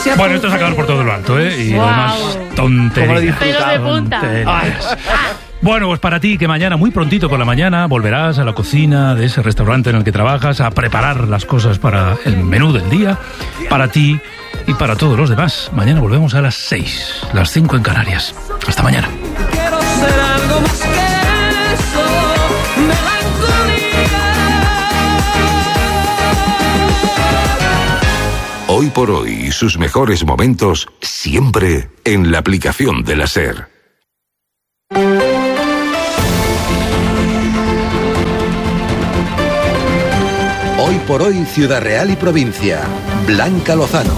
Bueno, esto es acabar por todo lo alto, ¿eh? Y además, tonterías. Pelos de punta. Bueno, pues para ti, que mañana, muy prontito por la mañana, volverás a la cocina de ese restaurante en el que trabajas a preparar las cosas para el menú del día, para ti y para todos los demás. Mañana volvemos a las 6, las 5 en Canarias. Hasta mañana. Quiero ser algo más que eso, melancolía. Hoy por hoy, sus mejores momentos siempre en la aplicación de la SER. Hoy por hoy, Ciudad Real y provincia. Blanca Lozano.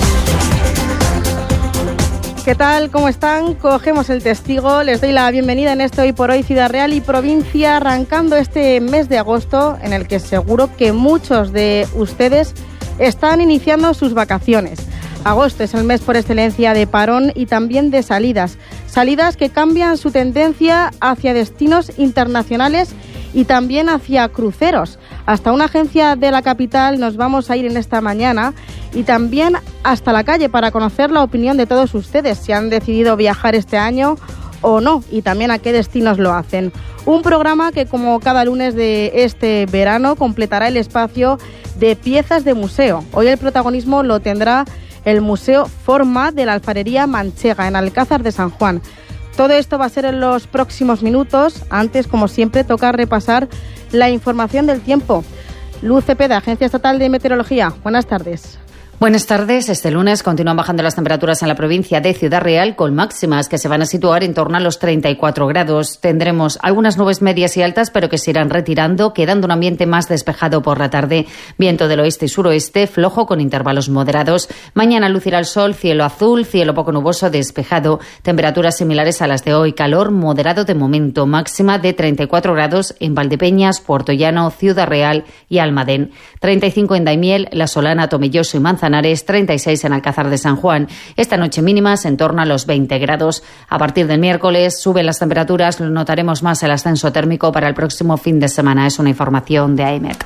¿Qué tal? ¿Cómo están? Cogemos el testigo. Les doy la bienvenida en este Hoy por Hoy, Ciudad Real y provincia, arrancando este mes de agosto, en el que seguro que muchos de ustedes están iniciando sus vacaciones. Agosto es el mes por excelencia de parón y también de salidas. Salidas que cambian su tendencia hacia destinos internacionales y también hacia cruceros. Hasta una agencia de la capital nos vamos a ir en esta mañana y también hasta la calle para conocer la opinión de todos ustedes, si han decidido viajar este año o no, y también a qué destinos lo hacen. Un programa que, como cada lunes de este verano, completará el espacio de piezas de museo. Hoy el protagonismo lo tendrá el Museo Forma de la Alfarería Manchega, en Alcázar de San Juan. Todo esto va a ser en los próximos minutos. Antes, como siempre, toca repasar la información del tiempo. Luz Cepeda, Agencia Estatal de Meteorología. Buenas tardes. Buenas tardes. Este lunes continúan bajando las temperaturas en la provincia de Ciudad Real, con máximas que se van a situar en torno a los 34 grados. Tendremos algunas nubes medias y altas, pero que se irán retirando, quedando un ambiente más despejado por la tarde. Viento del oeste y suroeste, flojo con intervalos moderados. Mañana lucirá el sol, cielo azul, cielo poco nuboso, despejado. Temperaturas similares a las de hoy. Calor moderado de momento. Máxima de 34 grados en Valdepeñas, Puerto Llano, Ciudad Real y Almadén. 35 en Daimiel, La Solana, Tomelloso y Manzanares. 36 en Alcázar de San Juan. Esta noche mínimas en torno a los 20 grados. A partir del miércoles suben las temperaturas, notaremos más el ascenso térmico para el próximo fin de semana. Es una información de AEMET.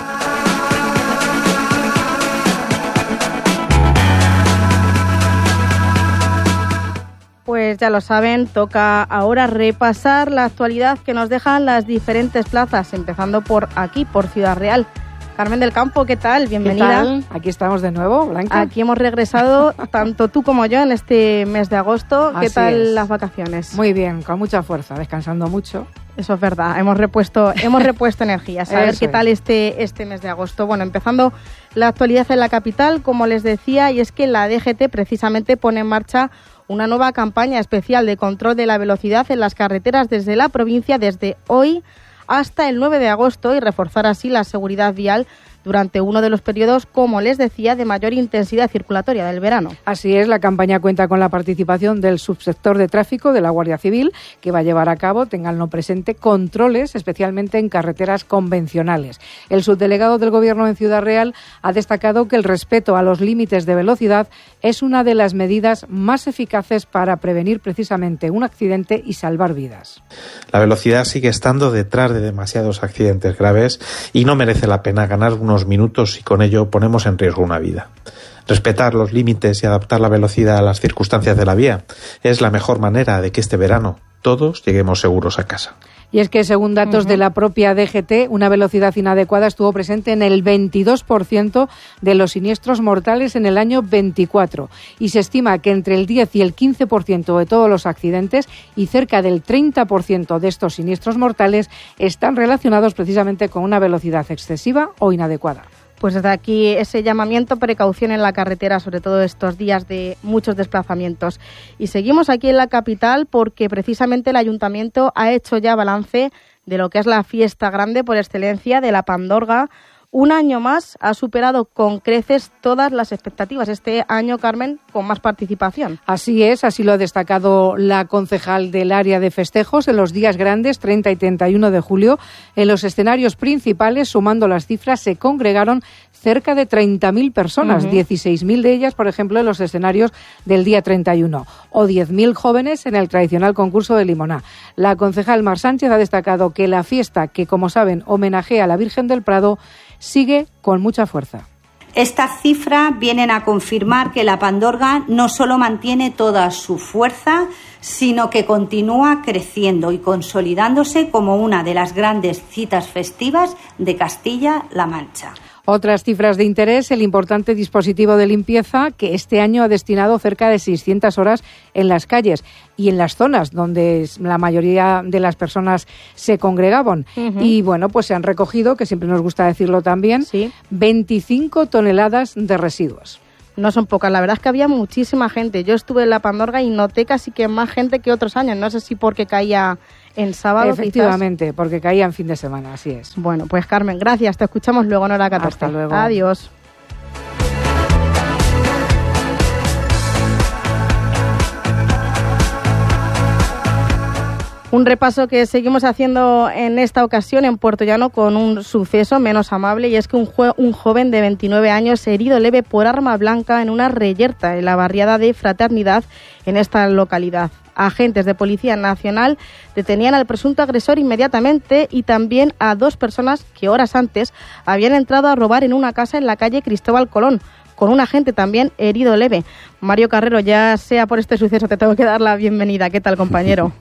Pues ya lo saben, toca ahora repasar la actualidad que nos dejan las diferentes plazas, empezando por aquí, por Ciudad Real. Carmen del Campo, ¿qué tal? Bienvenida. ¿Qué tal? Aquí estamos de nuevo, Blanca. Aquí hemos regresado, tanto tú como yo, en este mes de agosto. ¿Qué tal las vacaciones? Muy bien, con mucha fuerza, descansando mucho. Eso es verdad, hemos repuesto energías. A ver qué tal este mes de agosto. Bueno, empezando la actualidad en la capital, como les decía, y es que la DGT precisamente pone en marcha una nueva campaña especial de control de la velocidad en las carreteras desde la provincia desde hoy hasta el 9 de agosto y reforzar así la seguridad vial durante uno de los periodos, como les decía, de mayor intensidad circulatoria del verano. Así es, la campaña cuenta con la participación del subsector de tráfico de la Guardia Civil, que va a llevar a cabo, tenganlo presente, controles especialmente en carreteras convencionales. El subdelegado del Gobierno en Ciudad Real ha destacado que el respeto a los límites de velocidad es una de las medidas más eficaces para prevenir precisamente un accidente y salvar vidas. La velocidad sigue estando detrás de demasiados accidentes graves y no merece la pena ganar unos minutos y con ello ponemos en riesgo una vida. Respetar los límites y adaptar la velocidad a las circunstancias de la vía es la mejor manera de que este verano todos lleguemos seguros a casa. Y es que, según datos de la propia DGT, una velocidad inadecuada estuvo presente en el 22% de los siniestros mortales en el año 24. Y se estima que entre el 10 y el 15% de todos los accidentes y cerca del 30% de estos siniestros mortales están relacionados precisamente con una velocidad excesiva o inadecuada. Pues desde aquí ese llamamiento, precaución en la carretera, sobre todo estos días de muchos desplazamientos. Y seguimos aquí en la capital porque precisamente el Ayuntamiento ha hecho ya balance de lo que es la fiesta grande por excelencia de la Pandorga. Un año más ha superado con creces todas las expectativas. Este año, Carmen, con más participación. Así es, así lo ha destacado la concejal del área de festejos en los días grandes, 30 y 31 de julio. En los escenarios principales, sumando las cifras, se congregaron cerca de 30.000 personas, 16.000 de ellas, por ejemplo, en los escenarios del día 31, o 10.000 jóvenes en el tradicional concurso de Limoná. La concejal Mar Sánchez ha destacado que la fiesta, que como saben homenajea a la Virgen del Prado, sigue con mucha fuerza. Estas cifras vienen a confirmar que la pandorga no solo mantiene toda su fuerza, sino que continúa creciendo y consolidándose como una de las grandes citas festivas de Castilla-La Mancha. Otras cifras de interés, el importante dispositivo de limpieza que este año ha destinado cerca de 600 horas en las calles y en las zonas donde la mayoría de las personas se congregaban. Y bueno, pues se han recogido, que siempre nos gusta decirlo también, 25 toneladas de residuos. No son pocas, la verdad es que había muchísima gente. Yo estuve en la Pandorga y noté casi que más gente que otros años. No sé si porque caía en sábado. Efectivamente, quizás. Porque caía en fin de semana, así es. Bueno, pues Carmen, gracias. Te escuchamos luego en hora 14. Hasta luego. Adiós. Un repaso que seguimos haciendo en esta ocasión en Puertollano con un suceso menos amable, y es que un joven de 29 años herido leve por arma blanca en una reyerta en la barriada de Fraternidad en esta localidad. Agentes de Policía Nacional detenían al presunto agresor inmediatamente y también a 2 personas que horas antes habían entrado a robar en una casa en la calle Cristóbal Colón, con un agente también herido leve. Mario Carrero, ya sea por este suceso, te tengo que dar la bienvenida. ¿Qué tal, compañero?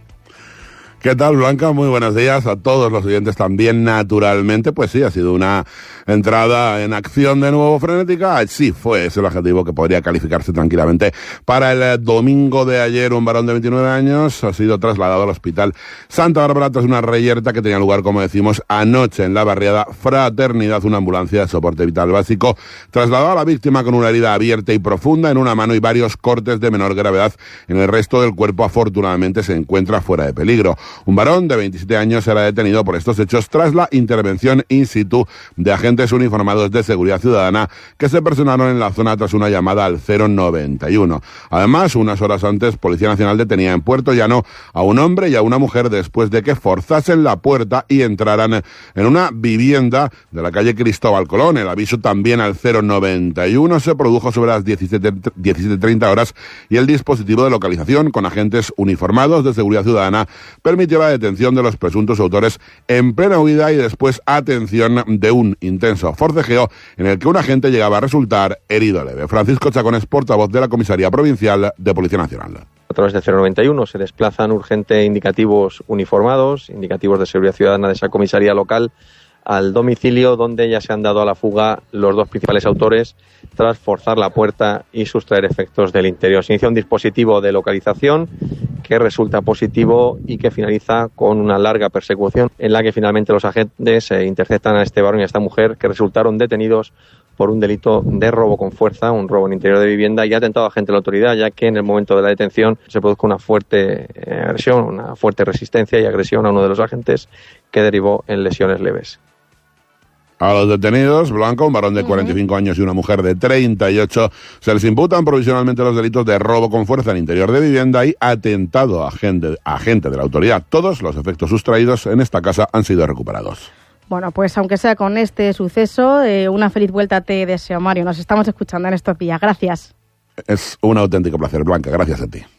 ¿Qué tal, Blanca? Muy buenos días a todos los oyentes también, naturalmente. Pues sí, ha sido una entrada en acción de nuevo frenética. Sí, fue ese el adjetivo que podría calificarse tranquilamente. Para el domingo de ayer, un varón de 29 años ha sido trasladado al Hospital Santa Bárbara tras una reyerta que tenía lugar, como decimos, anoche en la barriada Fraternidad. Una ambulancia de soporte vital básico trasladó a la víctima con una herida abierta y profunda en una mano y varios cortes de menor gravedad. En el resto del cuerpo, afortunadamente, se encuentra fuera de peligro. Un varón de 27 años será detenido por estos hechos tras la intervención in situ de agentes uniformados de seguridad ciudadana que se personaron en la zona tras una llamada al 091. Además, unas horas antes, Policía Nacional detenía en Puertollano a un hombre y a una mujer después de que forzasen la puerta y entraran en una vivienda de la calle Cristóbal Colón. El aviso también al 091 se produjo sobre las 17:30 horas y el dispositivo de localización con agentes uniformados de seguridad ciudadana permitió la detención de los presuntos autores en plena huida y después atención de un intenso forcejeo en el que un agente llegaba a resultar herido leve. Francisco Chacón es portavoz de la Comisaría Provincial de Policía Nacional. A través del 091 se desplazan urgente indicativos uniformados, indicativos de seguridad ciudadana de esa comisaría local, al domicilio donde ya se han dado a la fuga los 2 principales autores tras forzar la puerta y sustraer efectos del interior. Se inicia un dispositivo de localización que resulta positivo y que finaliza con una larga persecución en la que finalmente los agentes interceptan a este varón y a esta mujer que resultaron detenidos por un delito de robo con fuerza, un robo en interior de vivienda y atentado a agente de la autoridad, ya que en el momento de la detención se produjo una fuerte agresión, una fuerte resistencia y agresión a uno de los agentes que derivó en lesiones leves. A los detenidos, Blanca, un varón de 45 años y una mujer de 38, se les imputan provisionalmente los delitos de robo con fuerza en interior de vivienda y atentado a agente de la autoridad. Todos los efectos sustraídos en esta casa han sido recuperados. Bueno, pues aunque sea con este suceso, una feliz vuelta te deseo, Mario. Nos estamos escuchando en estos días. Gracias. Es un auténtico placer, Blanca. Gracias a ti.